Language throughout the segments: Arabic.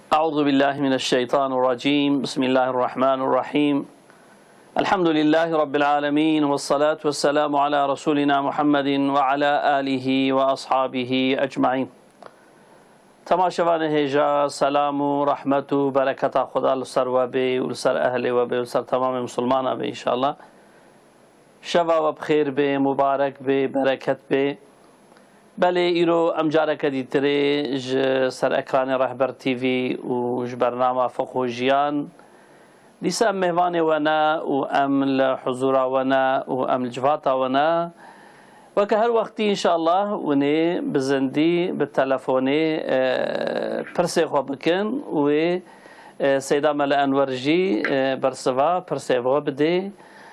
أعوذ بالله من الشيطان الرجيم. بسم الله الرحمن الرحيم. الحمد لله رب العالمين، والصلاة والسلام على رسولنا محمد وعلى آله وأصحابه أجمعين. تماشاوان هجا سلام و رحمت و برکت خدا لسر و بی و لسر اهل و بی و لسر تمام مسلمان بی انشاءالله. شوا و بخیر بی، مبارک بی، برکت بی. بله ایرو امجاره کدی تری سر اکران رهبر تیوی و برنامه فقه جیان دیسا ام مهوان ونا و ام الحضور ونا و ام الجفاتا ونا وكه هر وقتی انشاءالله ونی بزندی بالتلفونی پرسه خو بکن و سیدا مل انورجی برسوا پرسه خو بده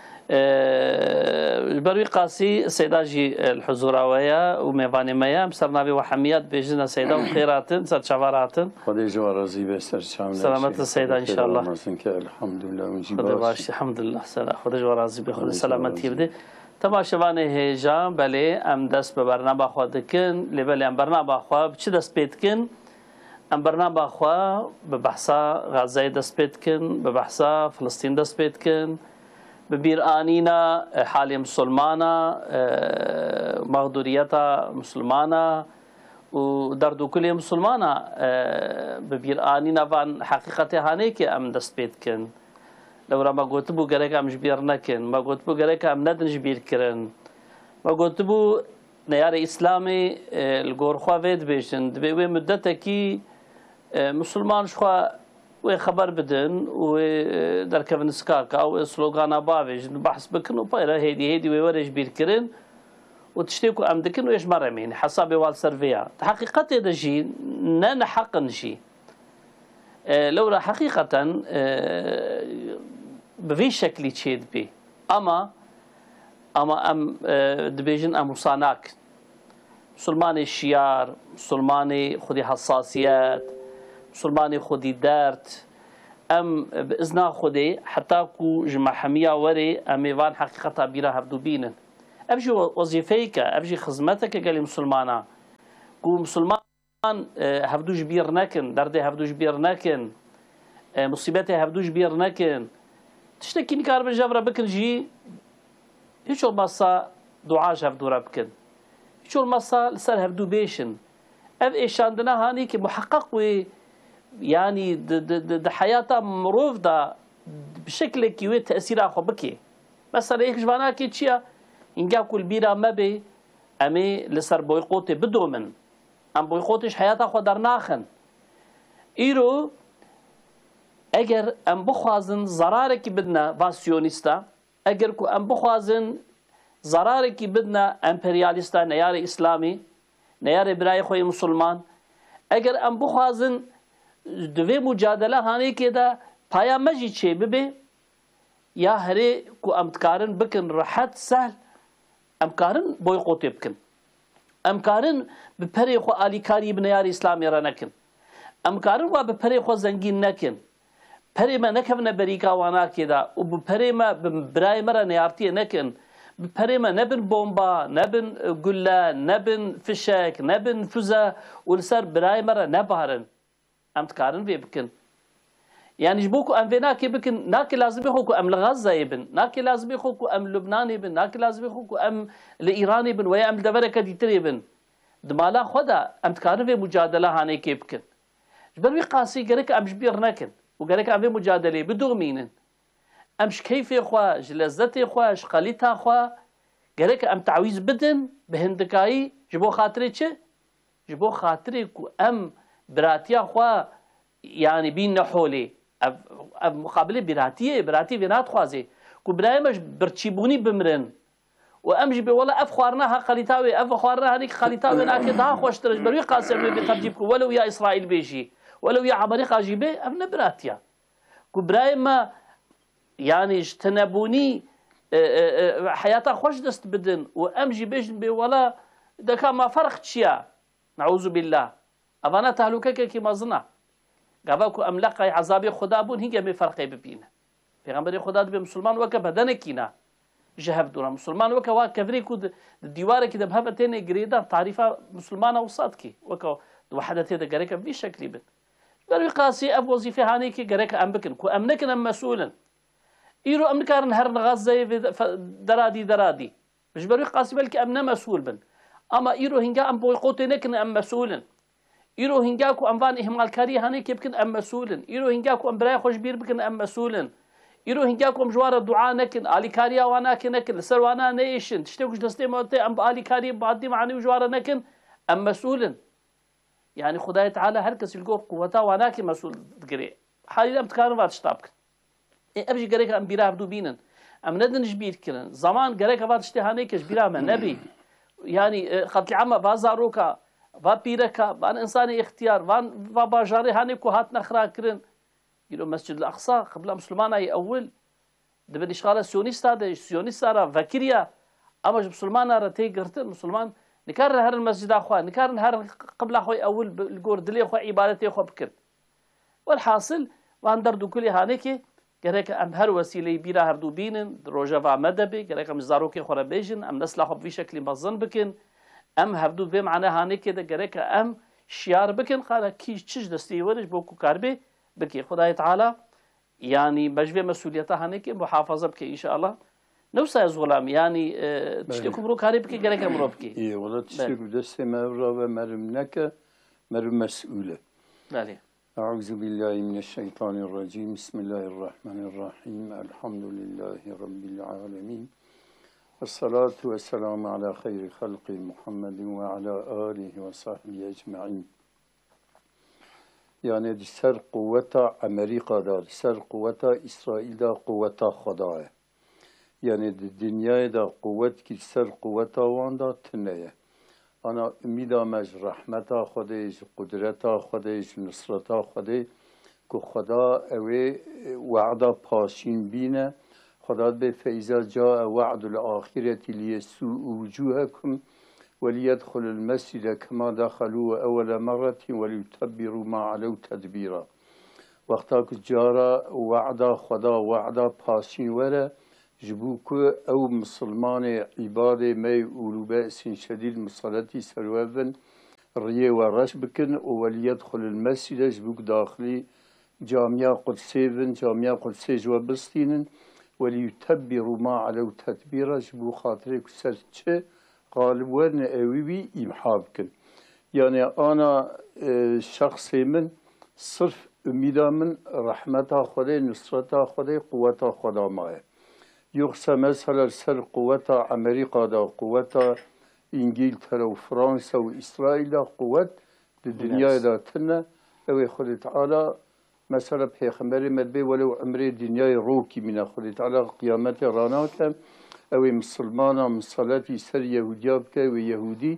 بروي قاسي سيدا جي الحضور ويا وميفاني ميا مسرنابي وحميات بيجنا سيدا وخيراتن سر شفاراتن خدي جوارزي بستر شامل سلامة السيدة إن شاء الله. الحمد لله خدي باش الحمد لله سلام خدي جوارزي بخدي سلامتي بده تمام شبانه هجام بله ام دست به برنامه خودکن لبله ام برنامه خو بچه دست بیتکن ام برنامه خو به بحثا غزه دست بیتکن به بحثا فلسطین دست بیتکن ببيرانينا حال مسلمانا مغدوريتا مسلمانا ودردو كل مسلمانا ببيرانينا فان حقيقة هانيك ام دست بيت كن لو ما قلت بو غريك ام جبير نكن ما قلت بو غريك ام ندن جبير كرن ما قلت بو نيار اسلامي الغور خوافيد بيشن دبي مدتكي مسلمان شخوا و خبر بدن و در کفن سکاکا و سلوگانا باویج بحث بکن و پایرا هیدی و ورش بیر کرن و تشتیکو ام دکن و ايش مرة مين حساب وال سرفيا حقيقة ده شيء نان حقا شيء لولا حقيقة بفي شكل تشيد بي اما ام دبيجن ام مصاناك مسلماني الشيار مسلماني خدي حساسيات مسلماني خودي دارت ام باذن خودي حتى كو جمع حميه وري اميفان حقيقه بيرا هبدو بينن ابجي وظيفيك ابجي خدمتك قال مسلمانا كو مسلمان هبدو جبير نكن دردي هبدو جبير نكن مصيبتي هبدو جبير نكن تشتكي نكار بالجبره بكن جي هيش المصا دعاء هبدو ربكن هيش المصا لسر هبدو بيشن اف ايشاندنا هاني كي محقق و يعني د حياته مروف دا بشكل كيوي تأثير أخو بكي مثلا هيك جبانا كي تشيا إنجا كل بيرا ما بي أمي لسر بويقوتي بدو من أم بويقوتش حياته أخو در ناخن إيرو أجر أم بخوازن زرارك بدنا فاسيونيستا أجر كو أم بخوازن زرارك بدنا امبرياليستا نيار إسلامي نيار براي خوي مسلمان أجر أم بخوازن دوی مجادله هانی که دا پایا مجی چه ببه یا هره کو امتکارن بکن راحت سهل امکارن بوی قوتی بکن امکارن بپری خو آلیکاری بنیار اسلامی را نکن امکارن و بپری خو زنگین نکن پری ما نکفن بریکا وانا که دا و بپری ما برای مرا نیارتی نکن بپری ما نبن بومبا نبن گله نبن فشک نبن فزا ولسر برای مرا نبارن ام تكارن في بكن يعني جبوكو ام في ناكي بكن ناكي لازم يخوكو ام لغزة يبن ناكي لازم يخوكو ام لبنان يبن ناكي لازم يخوكو ام لإيران يبن ويا ام دبركة ديتر يبن دمالا خدا ام تكارن في مجادلة هاني كي بكن جبروي قاسي قريك ام جبير نكن وقريك ام في مجادلة بدو مينن امش كيف اخوا جلزتي اخوا شقاليتا اخوا قريك ام تعويز بدن بهندكاي جبو خاطري چه جبو خاطري كو ام براتيا خوا يعني بين نحولي مقابله براتي بينات خوازي كو برايمش برتشيبوني بمرن وامجي والله افخارنا خليتاوي افخارنا هنيك خليتاوي انا كده خوش ترج بروي قاسم بترجيبك ولو يا اسرائيل بيجي ولو يا عمريكا جيبه ابن براتيا كو برايما يعني اجتنبوني حياتها خوش دست بدن وامجي بيجن ولا ده كان ما فرق تشيا نعوذ بالله أبانا تهلوكك كي مزنا قباكو أملاقي عذابي خدا بون هنگا مي فرقي ببينه پیغمبر خدا به مسلمان وکه بدن کینا جهب دورا مسلمان وکه وا کفری کود دیواره کی دبه بتن گریدا تعریفا مسلمان اوسط کی وکه وحدت ده گره به شکلی بد بروي قاسي أب وظيفة هانيك جريك أم بكن كو أم نكن أم مسؤولا إيرو أم نكارن هرن غزة درادي مش بروي قاسي بلك أم مسؤول بن أما إيرو هنجا أم بويقوتي نكن أم مسؤولا إيرو هنجاكو أم فان إهمال كاري هانيك بكن أم مسؤولا إيرو هنجاكو أم براي خوش بير بكن أم مسؤولا إيرو هنجاكو أم جوار الدعاء نكن آلي كاريا وانا نكن سروانا نيشن تشتكوش دستي موتي أم آلي كاري بعدي معني وجوار نكن أم مسؤولا يعني خداي تعالى هر كس يلقوا قوته واناك مسؤول تقري حالي لم تكانوا بعد شتابك ابجي قريك ام بيرا بدو بينن ام ندنج بيت كلن زمان قريك بعد اشتهاني كش بيرا من نبي يعني قتل عم بازاروكا با بيركا بان انساني اختيار بان باجاري هاني كو هات نخرا كرن يلو مسجد الاقصى قبل مسلمان اي اول دبل اشغال سيونيست را فكريا اما مسلمان را تي قرتن مسلمان نكرر هر المسجد اخوان نكرر هر قبل اخوي اول الجور دلي اخو عبادتي اخو بكر والحاصل وان دردو كل هانيك قريك ام هر وسيله بيرا هردو بينن روجا مدبي قريك ام زاروكي خورا بيجن ام نسل اخو بشكل مظن بكن ام هردو به معنى هانيك ده قريك ام شيار بكن قال كي تشج دستي ورج بوكو كاربي بكي خداي تعالى يعني بجبه مسؤوليتها هانيك محافظه بكي ان شاء الله نوسا زغلام يعني تشتكم رو كاري بكي قريك امرو بكي إيه والله تشتكوا دستي مرة ومرم نكا مرم مسؤولة. بله أعوذ بالله من الشيطان الرجيم. بسم الله الرحمن الرحيم. الحمد لله رب العالمين. والصلاة والسلام على خير خلق محمد وعلى آله وصحبه أجمعين. يعني دي سر قوة أمريكا دا سر قوة إسرائيل دا قوة خداه. يعني دي الدنيا دا قوة كي سر قوة وان دا تنية. أنا أميدام از رحمتا خودش قدرتا خودش نصرتا خودش که خدا اوه وعدا پاشین بینه خدا به فیضا جاء وعد الآخرة ليسوء وجوهكم وليدخل المسجد كما دخلوا أول مرة وليتبروا ما علوا تدبيرا وقتا که جارا وعدا خدا وعدا پاشین وره جبوكو أو مسلمان عبادة مي أولو بأس شديد مصالتي سروابن ريه ورش بكن وليدخل المسجد جبوك داخلي جامعة قدسيبن جامعة قدسي جوابستين وليتبروا ما علو تدبيرا جبو خاطرك سرچه غالبوان أويبي إمحابكن يعني أنا شخصي من صرف أميدا من رحمتا خدي نصرتا خدي قوتا خدا معي يقصى مثلا سر قوة أمريكا دا قوة إنجلترا وفرنسا وإسرائيل دا قوة الدنيا دا تنا أو خد تعالى مثلا بيخمري مدبي ولو عمري الدنيا روكي من خد تعالى قيامة راناك أو مسلمانا من صلاة سر يهوديا بك ويهودي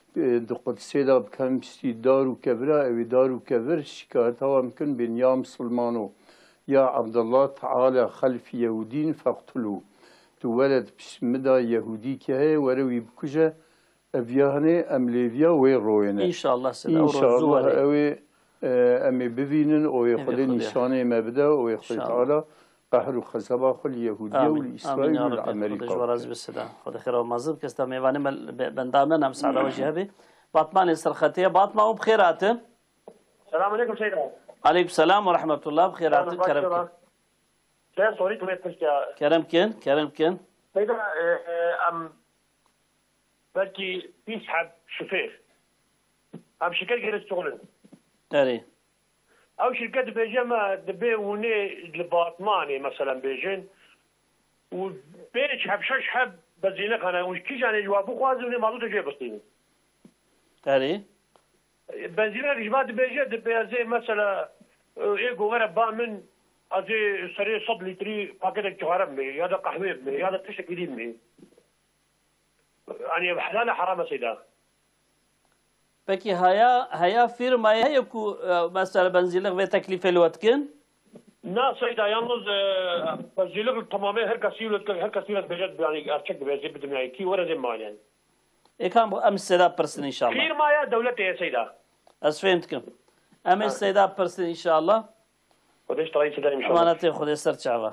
دقت سيدا بكم بستي دارو كبرا أو دارو كبر شكايتها ممكن بنيا مسلمانو يا عبد الله تعالى خلف يهودين فاقتلوا تولد بسمدا يهودي كهي وروي بكجة أبيهني أم ليفيا ويروينه إن شاء الله سنة إن شاء الله أوي أمي ببينن أو يخلي نشانه مبدأ أو يخلي تعالى قهر وخزبا خل يهودية والإسرائيل والأمريكا خد ورز بالسلام خد خير ومازب كستا ميواني بندامن أمس على وجهه باطمان السرختية باطما وبخيرات السلام عليكم سيدنا عليكم السلام ورحمة الله بخيرات كرم كن سوري كرم كن سيدنا أم بلكي بيسحب شوفير أم شركة غير الشغل أري أو شركة بيجما دبي وني الباطماني مثلا بيجن وبيج حب شش حب بزينك أنا وش كيش أنا جوابه خوازي وني مالو تجي بستيني أري بنزينك جماعة بيجي دبي زي مثلا إيه جوهرة بامن أزي سري صد لتري باكيت جوهرة مي هذا قهوة مي هذا تشك جديد مي يعني حلال حرام سيدا بكي هيا فيرما هي كو مثلا بنزينك في تكلفة الوتكن نا سيدا يالنز بنزينك تمامي هر كسيولة بجد يعني أرشك بيجي بدم يعني كي ورا زي ما يعني إيه كان أمس سيدا برسن إن شاء الله فيرما يا دولتي يا سيدا أسفهمتكم أمس سيدا برسن إن شاء الله وديش طريق سيدا إن شاء الله أمانتي خذ يسر شعبة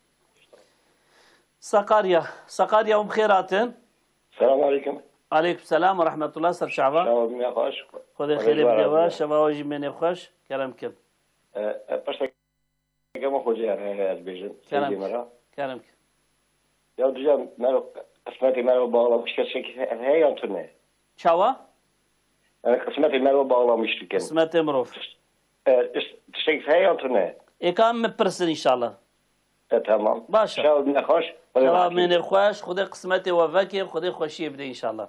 سقاريا وبخيراتن السلام عليكم. عليكم السلام ورحمة الله سر شعبة شباب من خوش. خذ خير بدوا شباب وجي من خوش كلام كم Başta kama hoca az bejim. Kerem. Ya diyeceğim kısmeti merhaba bağlamış kesek hey antene. Çava? Kısmeti merhaba bağlamıştık yani. Kısmet Emrov. Tişek hey antene. Ekam me persin inşallah. Tamam. Başa. Şahıl ne hoş. Şava meni خوش خدا قسمت و وکر خدا خوشی بده انشالله.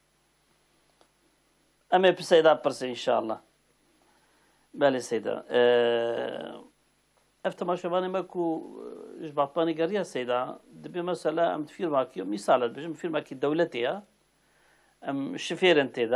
اما بسیدا پرسه انشالله. بله سیدا. افتما شوانی ما کو جبطانی گریه سیدا. دبی مثلا ام فیلم کی مثال بجم فیلم کی دولتیه. ام شفير انت ده.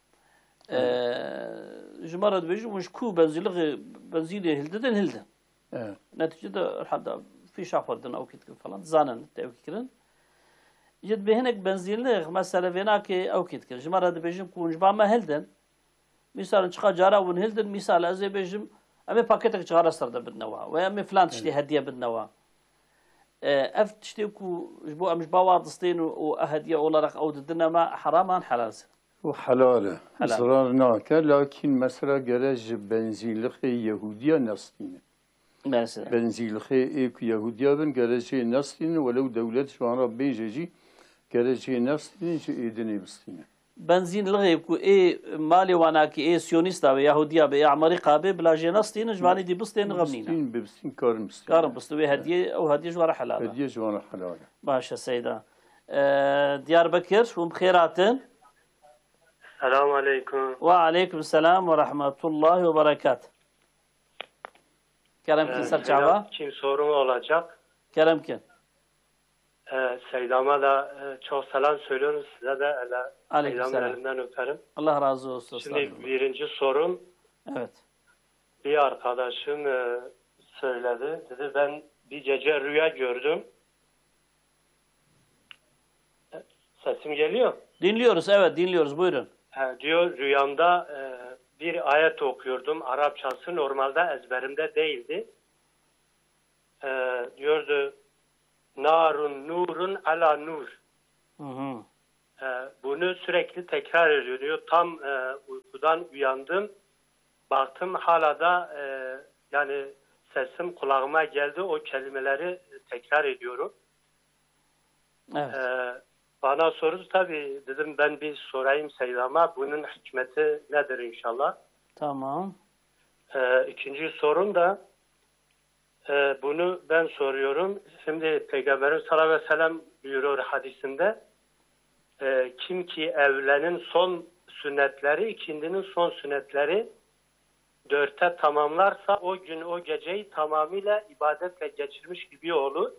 جمرة بيجوا مش كو بنزيل هلدن هلدن. نتيجة حدا في شافردن أو كده فلان زانن أو كده. جد بهنك بنزيل مثلا فيناك أو كده. جمرة بيجوا كون جبا ما هلدن. مثلا شقا جارا ون هلدن مثال أزي بيجوا أمي باكيتك جارا سرد بالنوا وأمي فلان تشتي هدية بالنوا. أف تشتيكو جبو أمش باواضستين وأهدية ولا رق أو ددنا ما حراما حلال. وحلاله ضرر ناكه لكن مثلا جرج بنزيلخ يهودية نصتين مثلا بنزيلخ إيك يهودية بن جرج نصتين ولو دولة شوانا بيجي جرج نصتين إيدني بستين بنزين الغيب كو إيه مالي وانا كي إيه سيونيستا ويهودية بأعماري قابل بلا جنستين جواني دي بستين غمنينا بستين كارم بستين كارم بستوي هدية أو هدية جوارا حلالة هدية جوانا حلاله باشا سيدا ديار بكر وبخيراتن Selamun Aleyküm. وعليكم السلام ورحمة الله وبركاته Kerem Kin Serçava Kim sorum olacak? Kerem Kin Seydam'a da çok selam söylüyorum. Size de Aleykümselam. Seydam'ın elinden öperim. Allah razı olsun. Şimdi birinci sorum, Evet. bir arkadaşım söyledi. Dedi ben bir gece rüya gördüm. Sesim geliyor. Dinliyoruz, evet dinliyoruz, buyurun. Diyor rüyamda bir ayet okuyordum. Arapçası normalde ezberimde değildi. Diyordu narun nurun ala nur. Hı hı. Bunu sürekli tekrar ediyor. Diyor. Tam uykudan uyandım. Baktım hala da yani sesim kulağıma geldi. O kelimeleri tekrar ediyorum. Evet. Bana sordu tabii. Dedim ben bir sorayım Seydam'a. Bunun hikmeti nedir inşallah? Tamam. İkinci sorum da bunu ben soruyorum. Şimdi Peygamberimiz sallallahu aleyhi ve sellem buyuruyor hadisinde kim ki evlenin son sünnetleri, ikindinin son sünnetleri 4'te tamamlarsa o gün o geceyi tamamıyla ibadetle geçirmiş gibi olur.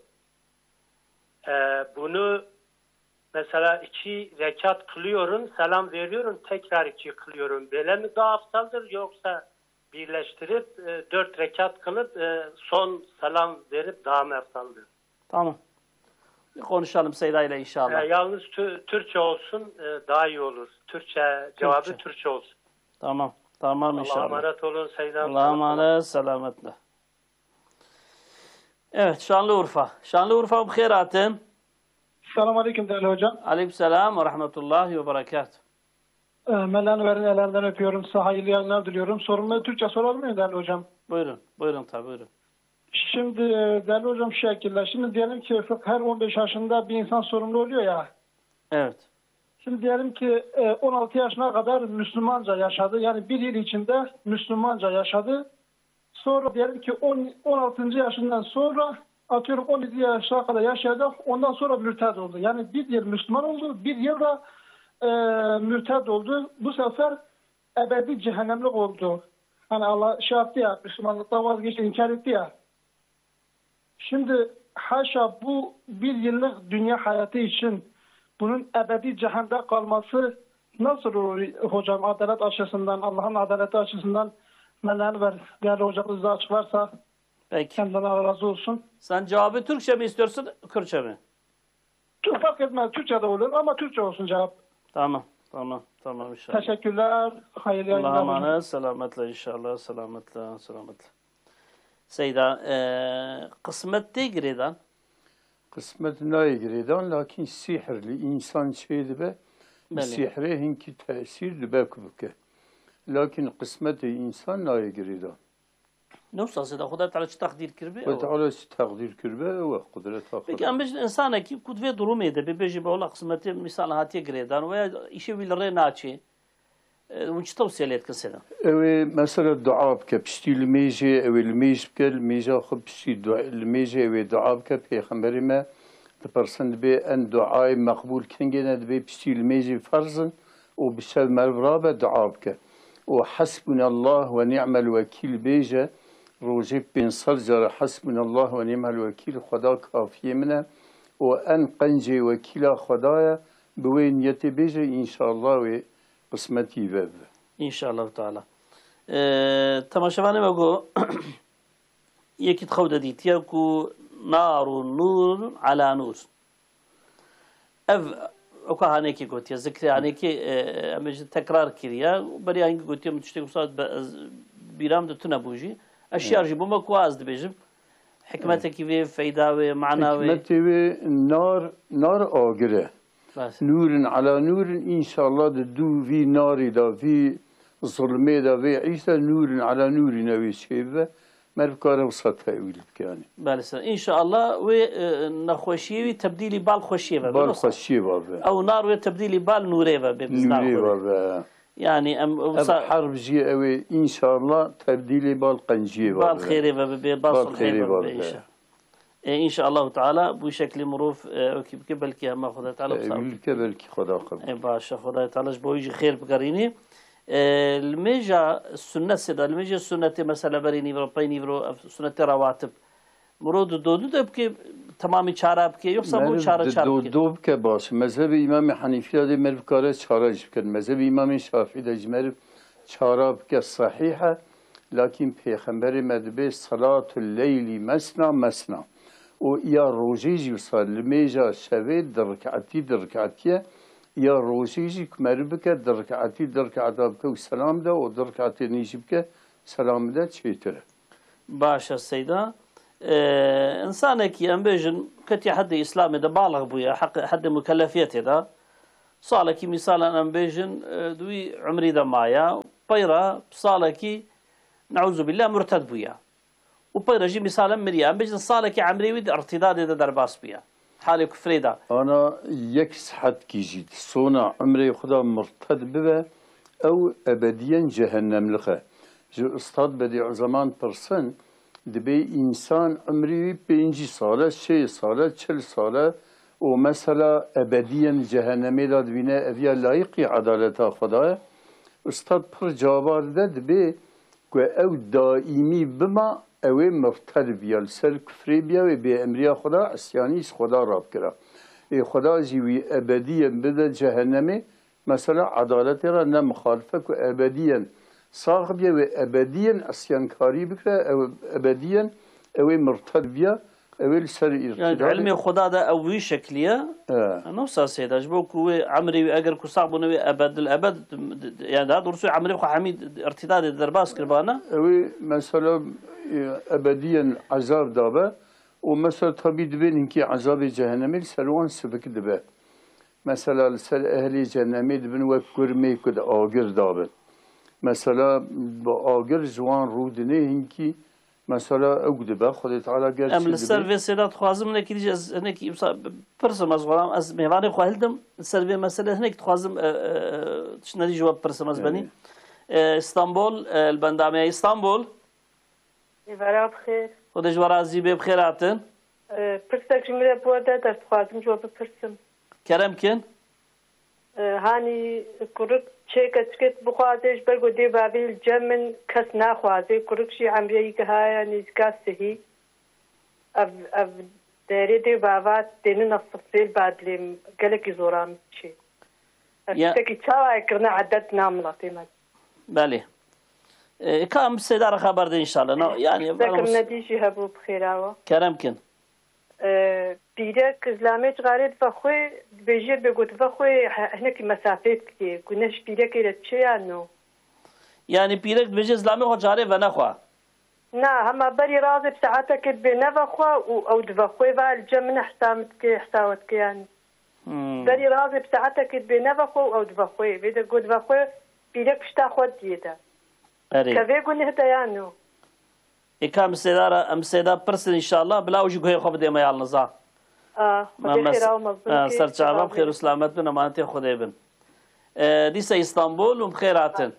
Bunu mesela 2 rekat kılıyorum, selam veriyorum, tekrar 2 kılıyorum. Böyle mi daha aftaldır yoksa birleştirip 4 rekat kılıp son selam verip daha mı aftaldır? Tamam. Konuşalım Seyda ile inşallah. Yalnız Türkçe olsun daha iyi olur. Cevabı Türkçe olsun. Tamam. Tamam inşallah. Allah'a emanet olun Seyda. Allah'a emanet, selametle. Evet, Şanlıurfa. Şanlıurfa bkhairatın. Selamun Aleyküm değerli hocam. Aleykümselam ve rahmetullahi ve berekat. Mevla'nın verin ellerinden öpüyorum. Size hayırlı yayınlar diliyorum. Sorumu Türkçe soralım mı değerli hocam? Buyurun. Buyurun tabi buyurun. Şimdi değerli hocam şu şekilde. Şimdi diyelim ki her 15 yaşında bir insan sorumlu oluyor ya. Evet. Şimdi diyelim ki 16 yaşına kadar Müslümanca yaşadı. Yani bir yıl içinde Müslümanca yaşadı. Sonra diyelim ki 16. yaşından sonra atıyorum 17 yaşına kadar yaşadı. Ondan sonra mürted oldu. Yani bir yıl Müslüman oldu. Bir yıl da mürted oldu. Bu sefer ebedi cehennemlik oldu. Hani Allah şey yaptı ya, Müslümanlıktan vazgeçti, inkar etti ya. Şimdi haşa bu bir yıllık dünya hayatı için bunun ebedi cehennemde kalması nasıl olur hocam, adalet açısından, Allah'ın adaleti açısından neler ver? Değerli hocamız da açıklarsa Peki. kendinden razı olsun. Sen cevabı Türkçe mi istiyorsun, Kürtçe mi? Çok fark etmez. Türkçe de olur ama Türkçe olsun cevap. Tamam. Tamam. Tamam inşallah. Teşekkürler. Hayırlı Allah'a yayınlar. emanet, selametle inşallah, selametle, selametle. Seyda, kısmet değil giredan. قسمت نای گریدان لكن سحر لإنسان شيء دبه بله. سحره هنكي تأثير دبه كبكه لكن قسمت إنسان نای گریدان نوصل سيدا خدا تعالى تقدير كربي وتعالى تقدير كربه وقدرتها بك أم بيجن إنسانك كود في درومي ده بيجي بقول قسمتي مثال هاتي قريدان ويا إشي ويل ناتشي ونش توصية ليت كسيدا مثلا الدعاء بك بشتي الميجي أو الميج بك الميجا خب بشتي الميجي أو الدعاء بك بيخمبري ما تبرسند بي أن دعاء مقبول كنجنا دبي بشتي الميجي فرزن وبسبب مربرابة دعاء بك وحسبنا الله ونعم الوكيل بيجا روجيب بن صرجر حسبنا الله ونعم الوكيل خدا كافي منا وأن قنجي وكيل خدايا بوين يتبيجا إن شاء الله قسمتي باب إن شاء الله تعالى تماشاوانه بگو يكي تخود ديت يكو نار نور على نور اوكا هانيكي قلت يا ذكري هانيكي امج تكرار كريا بري هانيكي قلت يا متشتي وصاد بيرام دتنا بوجي اشياء جيبو ما كواز دبيجم حكمتك في فايدة معناوي حكمتي نار آجره نور على نور إن شاء الله دو في نار دا في ظلمة دا في عيسى نور على نور نوي شيبه مركار وسطها يقول يعني بالسلام إن شاء الله ونخوشيوي تبديلي بال خوشيبه بال خوشيبه أو نار وتبديلي بال نوريبه نوريبه يعني حرب جي أوي إن شاء الله تبديلي بال قنجيبه بال خيريبه بال خيريبه إن شاء الله تعالى بشكل مروف قبل كي ما خدا تعالى قبل كي خدا قبل باشا خدا تعالى بويجي خير بقريني الميجا السنة سيدا الميجا السنة مثلا بريني بربيني برو سنة رواتب مرود دودو دبكي تمامي چارة بكي يقصى مو چارة دودو بكي باش مذهب إمام حنيفي ده مرف كاره چارة جبكن مذهب إمام شافعي ده مرف چارة بكي صحيحة لكن پیغمبر مدبه صلاة الليل مسنا مسنا و یا روزی وصل میجا شوید درکعتی یا روزی کمر بکه درکعتی بکه و سلام ده و درکعتی نیجی بکه سلام ده چیتره باشه سیدا انسانك ينبجن كتي حد اسلامي ده بالغ بويا حق حد مكلفيته ده صالكي مثلا انبجن دوي عمري ده مايا بيرا صالكي نعوذ بالله مرتد بويا وبيرجي مثلا مريم بيجن صالك عمري ود ارتداد ده درباس بيا حالي كفريدا انا يكس حد كيجي صونا عمري خدا مرتد ببه او ابديا جهنم لخه جو استاد بديع زمان برسن دبي انسان عمري بينجي صاله شيء صاله 40 صاله ومثلا ابديا جهنمي داد بينا افيا لايق عدالة خدا استاد پر جواب ده دبي او دائمي بما اوه مرتد بیا سر کفری بیا و به امریا خدا اسیانیس خدا راب کرا خدا جیوی ابدیا بده جهنمه مثلا عدالت را نه مخالفه که ابدیا ساق بیا و ابدیا اسیانکاری بکره او ابدیا اوه مرتد بیا اوه سر يعني علمي خدا ده اوي شكليه نفس سيداج بوكو عمري اجر كو صعبونوي ابد الابد يعني هذا رسول عمري خو حميد ارتداد الدرباس كربانا اوه مثلا ابديا عذاب دابه ومثلا طبيعي دبين انكي عذاب جهنمي سلوان سبك دبه مثلا سل اهل جهنمي دبن وكرمي كد آگر دابه مثلا با آگر جوان رودنه انكي مثلا اقدبه خدا تعالى قال ام السيرفيس سيدات خوازم نكي ديج هناك برسم از غرام از ميواني خو هلدم السيرفي مثلا هناك تخوازم شنو دي جواب برسم از بني اسطنبول البنداميه اسطنبول برا بخير خودش ورازی به بخیر هاتن پرسک جمله بوده دست خوازم جواب پرسم کرم کن هانی کرک چه کسکت بخوازش برگو دی بابیل جمن کس نخوازه کرک شی عمریه که های نیزگاه سهی اف داری دی بابات دینو نصفیل بعد لیم گلکی زورام چی افتکی چاوه کرنا عدد ناملاتی من بله كم سيدار خبر ده إن شاء الله يعني ذكر نديشي هبو بخيراوة كرم كن بيرك زلامت غارد فخوي بيجير بيقول فخوي هناك مسافات كتير كناش بيرك إلى تشيانو يعني بيرك بيجي زلامي خو جاري ونخوا نا هما بري راضي بساعتك بنفخوا أو دفخوي فالجمن حساوتك يعني بري راضي بساعتك بنفخوا أو دفخوي بيدا قد فخوي بيرك بشتا خود ديدا كيف يقول هذا يعني إكام سيدارة أم سيدا برسل إن شاء الله بلا وجه هي خبدي ما يالنزا خدي خير ومزبوط سرچاوا بخير وسلامت بن أمانتي خدي بن ديسا اسطنبول ومخيراتن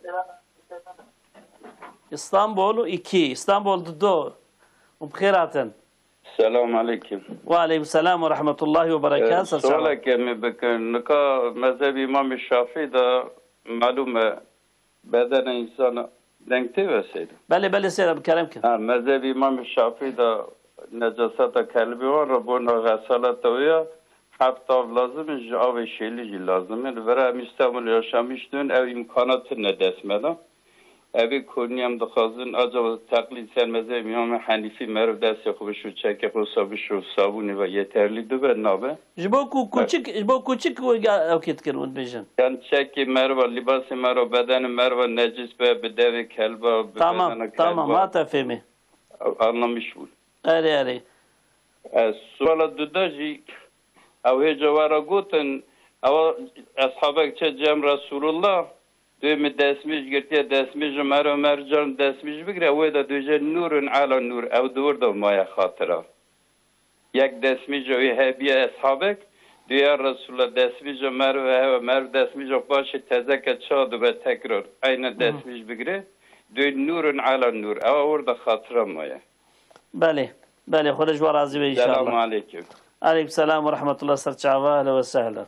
اسطنبول إيكي اسطنبول دو وبخيراتن. السلام عليكم. وعليكم السلام ورحمة الله وبركاته. سؤالك بكن نكا مذهب إمام الشافعي ده معلومة بدن إنسان دنگتي وسيد. بله سيدة بكلامك. مذهب إمام الشافعي ده نجاسة كلبي وربنا غسالة ويا حتى لازم جاوي شيلي لازم برا مستعمل yaşamış dün ev imkanatını desmeden evi konuyam da kazın acaba taklit sen mezhep İmam Hanifi merv dersi şu çeke kosa şu sabuni ve yeterli de ben nabe. Jboku küçük vakit kelime bejin. Yani çeki merv libası merv bedeni merv necis ve bedevi kelba tamam ma tafemi. Anlamış bu. Ari. Suala dudaji او جوارا گوتن او اصحابك جام رسول الله دوم دسمش گرتي دسمش مرجان دسمش بگره او دا دوجه نور على نور او دور دا ما خاطره یک دسمش او هبی اصحابك ديار رسول الله دسمش مرو دسمش باش تزك چاد و تکرار عین دسمش بگره دو نور على نور او ورد خاطره ما بله خودش و راضی به ان شاء الله. السلام عليكم. عليكم السلام ورحمة الله سرچاوا أهلا وسهلا.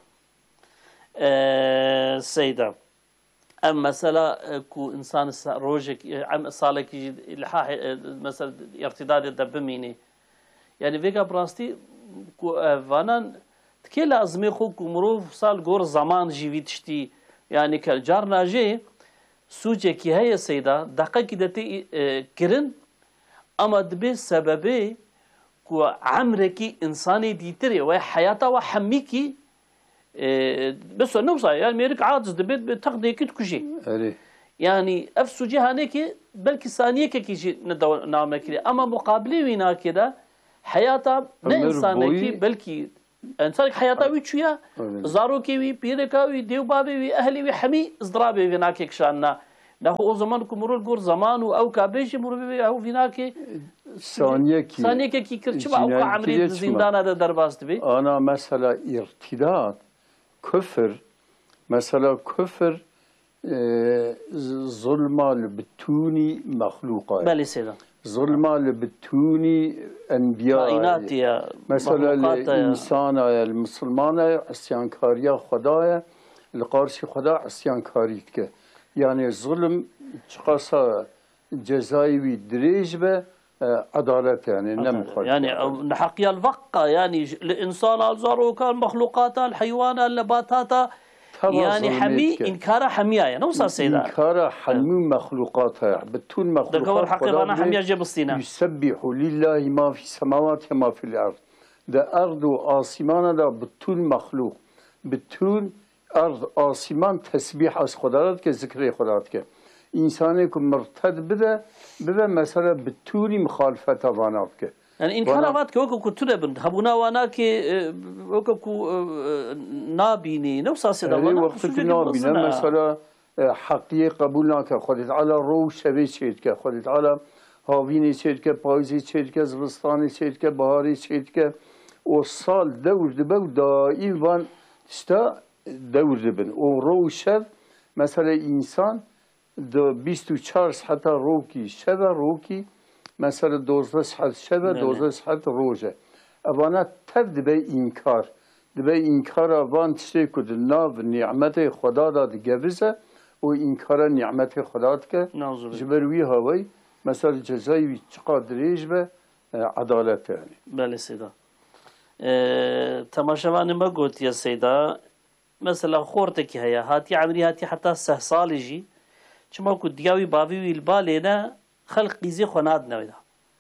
سيدة أما مسألة كو إنسان روجك عم صالك لحاح مثلا ارتداد الدبميني يعني فيجا براستي كو فانان تكيلا أزمي خو كمروف صال جور زمان جيفيتشتي يعني كالجار ناجي سوجة كي هي سيدة دقيقة كدتي كرن أما دبي سببي كو عمركي إنساني ديتري وحياته وحميكي بس نوصل يعني ميرك عاجز دبيت بتاخدي كي تكشي يعني أفسو جهانيكي بلكي ثانية كي ندور نعمل أما مقابلي وينا كده حياته نه إنسانكي بلكي إنسانك حياته ويشويا زاروكي وي بيركا وي ديوبابي وي أهلي وي حمي إزدرابي ويناكي كشاننا نحو او زمان كمرور جور زمان او كابيش مرور او فيناكي ثانية كي كرتشبا او عمري زندان هذا درباست بي انا مثلا ارتداد كفر مثلا كفر ظلم لبتوني مخلوقات بلي سيدا ظلم لبتوني انبياء مثلا الانسان المسلمان عصيانكاريا خدايا لقارشي خدا عصيانكاريت که يعني الظلم قصة جزائي دريج به عدالة يعني نمخل يعني نحقي الفقة يعني الإنسان الزاروكا المخلوقات الحيوان النباتات يعني حمي إنكار حمية يعني نوصل سيدا إنكار حمي مخلوقاتها بتون مخلوقات دكور حقيقة أنا حمية جيب الصينة يسبح لله ما في السماوات وما في الأرض ده أرض وآسمان ده بتون مخلوق بتون أرض آسمان تسبيح از خداوند که ذکر خداوند که انسانی که مرتد بده مثلا بتونی مخالفت وانات که يعني إن كان وقت كوكو كتير بند هبونا وانا كي وكو نابيني نوصل سيدا وانا وقت نابيني مثلا حقيقة قبولنا که خدت على روش شبه شد که خدت على هاوینی شد که پاییزی شد که زمستانی شد که بهاری شد که و سال دور دبه و دائم وان استا دور دبن و روشد مثلا انسان دو 24 ساعت روکی شب روکی مثلا 12 ساعت شب 12 ساعت روزه اوانا تب دبه انکار اوان تشتی کد ناو نعمت خدا داد گوزه و انکار نعمت خدا داد که جبروی هوای مثلا جزایی چقدر ریج به عدالت یعنی بله سیدا تماشاوانی ما گوت یا سیدا مثلا خورتك هي هاتي عمري هاتي حتى سهصالجي شما كنت دياوي بابي البالينا خلق قيزي خنادنا ودا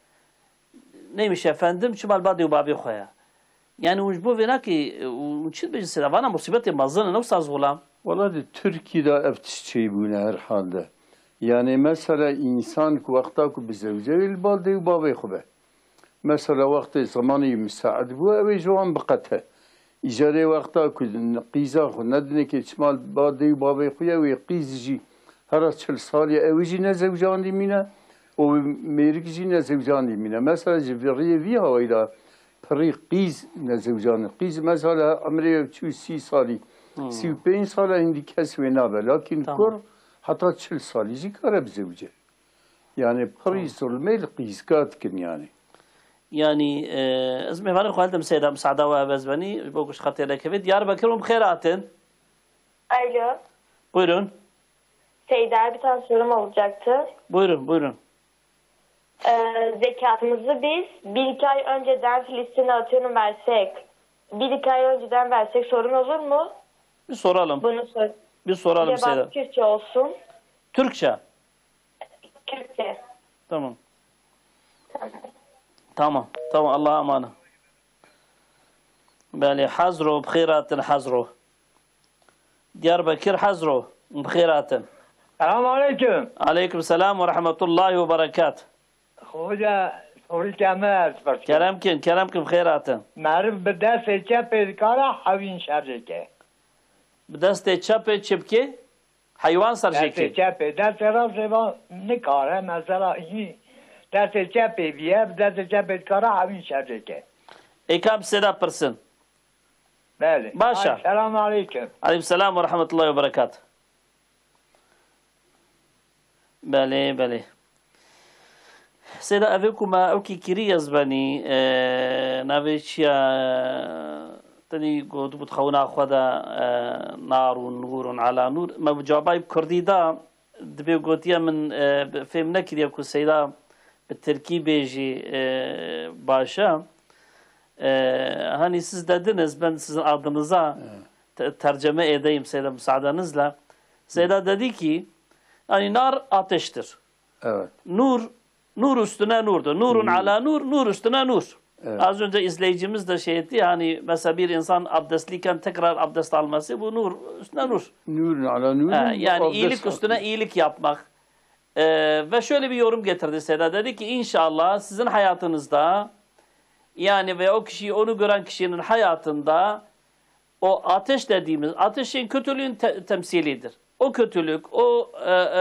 نيمش افندم شما البادي وبابي خويا يعني وجبو فيناكي وشد بيجي انا مصيبتي مازن نفس غلام والله دي تركي دا افتشي بونه هر حال يعني مثلا انسان كو وقتا كو بزوجه البالدي وبابي خوبه مثلا وقت زماني مساعد بو اوي جوان بقته إجارة وقتا كل قيزا خو ندني كشمال بادي وبابي خويا ويقيز جي هرا 40 سالي أوجي نزوجان دي مينا O merikci nezevcani mine. Mesela civriye havayla peri qiz nezevcani. Qiz mesela Amerika 30 sali. 35 sala indi kesve nabe. Lakin kur hatta 40 sali zikara bizevce. Yani peri zulmel qiz katkin yani. يعني اسمي فارق خالد سيدة مساعدة وبزبني بوكش خطير لك في ديار بكر بخيرات. Alo. Buyurun. Seyda bir tane sorum olacaktı. Buyurun. Zekatımızı biz 1-2 ay önceden Filistin'e atıyorum versek, 1-2 ay önceden versek sorun olur mu? Bir soralım. Bunu sor. Bir soralım Cevap Seyda. Türkçe olsun. Türkçe. Türkçe. Tamam. Allah'a emanet. بالي حزروا بخيرات حزروا دياربكر حزروا بخيرات. السلام عليكم. عليكم السلام ورحمة الله وبركاته. خوجا سوري كامل كلامكم بخيرات. معرف بدرس چپ کارا حوین شرجه. بدست چپ چپکی حیوان سرجکی. چپ درس راست با نکاره مثلا این درس چپ بیه درس چپ کارا حوین شرجه. İkam seda pırsın. بله. Başa. Selamun aleyküm. Aleykümselam ve rahmetullahi ve berekat. بله. سيدا أفيكما أوكي كريز بني نافيتشيا تني قد بتخونا خدا نار ونور على نور ما بجوابي بكردي دا دبي قوتيا من فهمنا كده كو سيدا بالتركيب يجي باشا hani siz dediniz ben sizin adınıza tercüme edeyim Seyda müsaadenizle. Seyda dedi ki yani nar ateştir. Evet. Nur üstüne nurdur. Nurun ala nur, nur üstüne nur. Evet. Az önce izleyicimiz de şey etti yani mesela bir insan abdestliyken tekrar abdest alması bu nur üstüne nur. Nurun ala nur. Yani iyilik üstüne iyilik yapmak. Ve şöyle bir yorum getirdi Seyda. Dedi ki inşallah sizin hayatınızda yani ve o kişiyi onu gören kişinin hayatında o ateş dediğimiz ateşin kötülüğün temsilidir. O kötülük, o